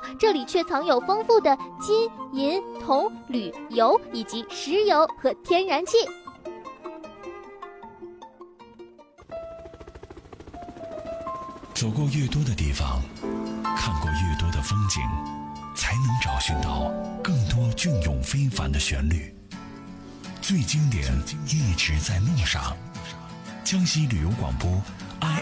这里却藏有丰富的金、银、铜、铝、油以及石油和天然气。 走过越多的地方，看过越多的风景，才能找寻到更多隽永非凡的旋律。最经典一直在路上。江西旅游广播